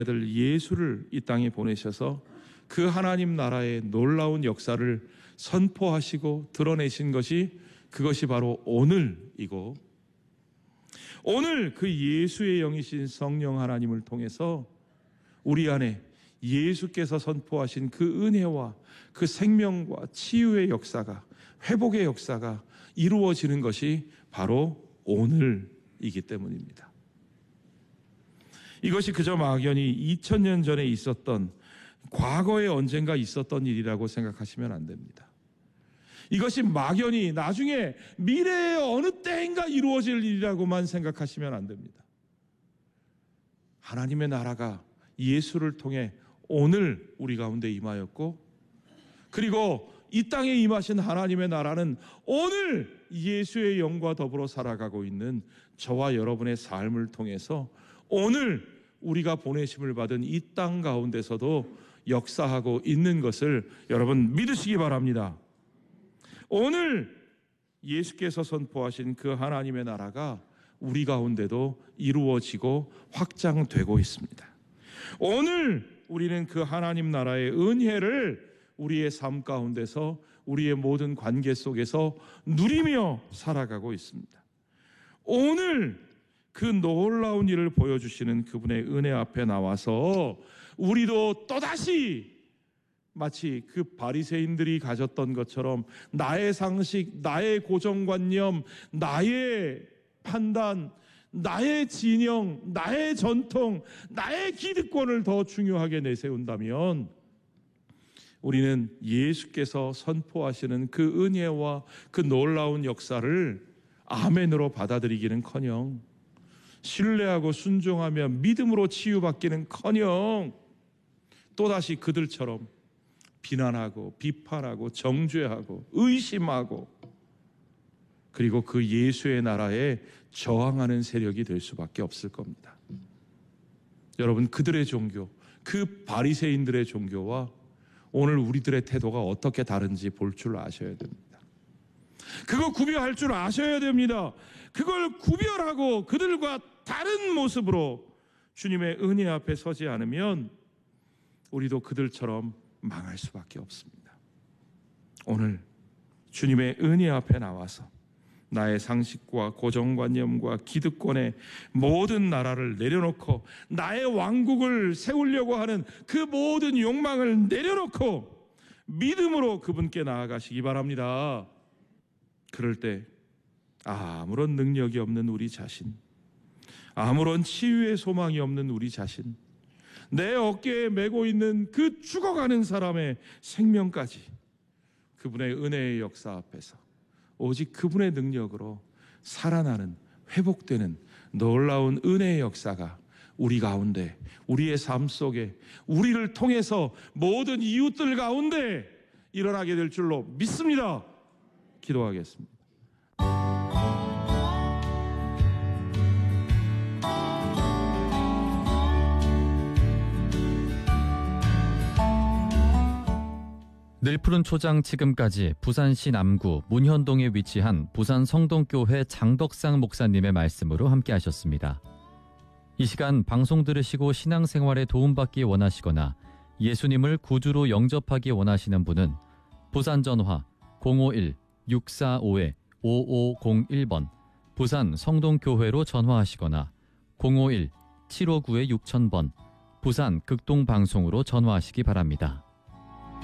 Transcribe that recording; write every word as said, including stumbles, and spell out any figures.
들 예수를 이 땅에 보내셔서 그 하나님 나라의 놀라운 역사를 선포하시고 드러내신 것이 그것이 바로 오늘이고, 오늘 그 예수의 영이신 성령 하나님을 통해서 우리 안에 예수께서 선포하신 그 은혜와 그 생명과 치유의 역사가, 회복의 역사가 이루어지는 것이 바로 오늘이기 때문입니다. 이것이 그저 막연히 이천 년 전에 있었던, 과거에 언젠가 있었던 일이라고 생각하시면 안 됩니다. 이것이 막연히 나중에 미래의 어느 때인가 이루어질 일이라고만 생각하시면 안 됩니다. 하나님의 나라가 예수를 통해 오늘 우리 가운데 임하였고, 그리고 이 땅에 임하신 하나님의 나라는 오늘 예수의 영과 더불어 살아가고 있는 저와 여러분의 삶을 통해서 오늘 우리가 보내심을 받은 이 땅 가운데서도 역사하고 있는 것을 여러분 믿으시기 바랍니다. 오늘 예수께서 선포하신 그 하나님의 나라가 우리 가운데도 이루어지고 확장되고 있습니다. 오늘 우리는 그 하나님 나라의 은혜를 우리의 삶 가운데서, 우리의 모든 관계 속에서 누리며 살아가고 있습니다. 오늘 그 놀라운 일을 보여주시는 그분의 은혜 앞에 나와서 우리도 또다시 마치 그 바리새인들이 가졌던 것처럼 나의 상식, 나의 고정관념, 나의 판단, 나의 진영, 나의 전통, 나의 기득권을 더 중요하게 내세운다면 우리는 예수께서 선포하시는 그 은혜와 그 놀라운 역사를 아멘으로 받아들이기는커녕, 신뢰하고 순종하며 믿음으로 치유받기는커녕 또다시 그들처럼 비난하고 비판하고 정죄하고 의심하고, 그리고 그 예수의 나라에 저항하는 세력이 될 수밖에 없을 겁니다. 여러분, 그들의 종교, 그 바리새인들의 종교와 오늘 우리들의 태도가 어떻게 다른지 볼 줄 아셔야 됩니다. 그거 구별할 줄 아셔야 됩니다. 그걸 구별하고 그들과 다른 모습으로 주님의 은혜 앞에 서지 않으면 우리도 그들처럼 망할 수밖에 없습니다. 오늘 주님의 은혜 앞에 나와서 나의 상식과 고정관념과 기득권의 모든 나라를 내려놓고 나의 왕국을 세우려고 하는 그 모든 욕망을 내려놓고 믿음으로 그분께 나아가시기 바랍니다. 그럴 때 아무런 능력이 없는 우리 자신, 아무런 치유의 소망이 없는 우리 자신, 내 어깨에 메고 있는 그 죽어가는 사람의 생명까지 그분의 은혜의 역사 앞에서 오직 그분의 능력으로 살아나는, 회복되는 놀라운 은혜의 역사가 우리 가운데, 우리의 삶 속에, 우리를 통해서 모든 이웃들 가운데 일어나게 될 줄로 믿습니다. 기도하겠습니다. 늘푸른 초장 지금까지 부산시 남구 문현동에 위치한 부산 성동교회 장덕상 목사님의 말씀으로 함께 하셨습니다. 이 시간 방송 들으시고 신앙생활에 도움받기 원하시거나 예수님을 구주로 영접하기 원하시는 분은 부산 전화 공오일 육사오 오오공일 번 부산 성동교회로 전화하시거나 공오일 칠오구 육천 번 부산 극동방송으로 전화하시기 바랍니다.